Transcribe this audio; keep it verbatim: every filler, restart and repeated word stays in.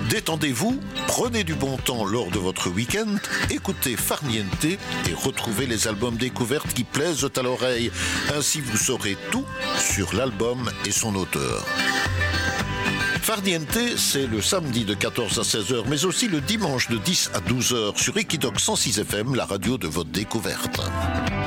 Détendez-vous, prenez du bon temps lors de votre week-end, écoutez Farniente et retrouvez les albums découvertes qui plaisent à l'oreille. Ainsi vous saurez tout sur l'album et son auteur. Farniente, c'est le samedi de quatorze à seize heures, mais aussi le dimanche de dix à douze heures sur Equidoc cent six F M, la radio de votre découverte.